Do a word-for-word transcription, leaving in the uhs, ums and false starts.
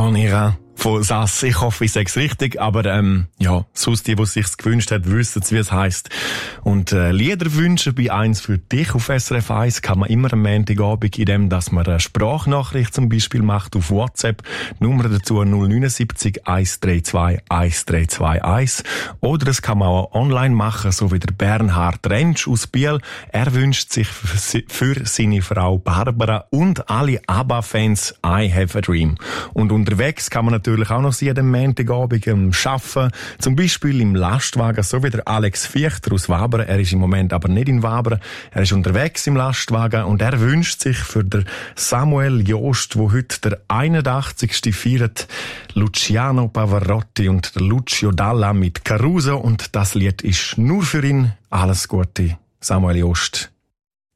On ira von Sass. Ich hoffe, ich sage es richtig, aber ähm, ja, sonst die, die es sich gewünscht hat, wissen wie es heisst. Und äh, Lieder wünschen bei eins für dich auf S R F eins kann man immer am Montagabend, indem dass man eine Sprachnachricht zum Beispiel macht auf WhatsApp. Die Nummer dazu null neun sieben eins drei zwei eins drei zwei eins. Oder das kann man auch online machen, so wie der Bernhard Rentsch aus Biel. Er wünscht sich für, für seine Frau Barbara und alle ABBA-Fans I Have a Dream. Und unterwegs kann man natürlich natürlich auch noch jeden Montagabend am Arbeiten, zum Beispiel im Lastwagen, so wie der Alex Fichter aus Wabern. Er ist im Moment aber nicht in Wabern, er ist unterwegs im Lastwagen und er wünscht sich für den Samuel Jost, wo heute der einundachtzigste feiert, Luciano Pavarotti und der Lucio Dalla mit Caruso, und das Lied ist nur für ihn. Alles Gute, Samuel Jost.